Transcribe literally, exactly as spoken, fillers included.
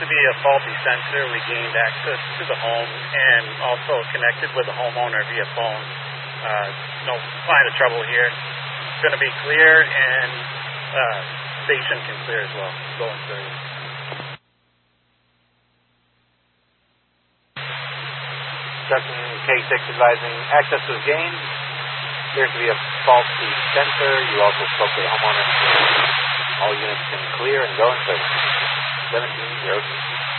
To be a faulty sensor, we gained access to the home and also connected with the homeowner via phone. Uh, no sign of trouble here. It's going to be clear, and uh, station can clear as well, going through. Justin K six advising access was gained. Appears to be a faulty sensor. You also spoke to the homeowner. All units can clear and go in service. seventeen zero two.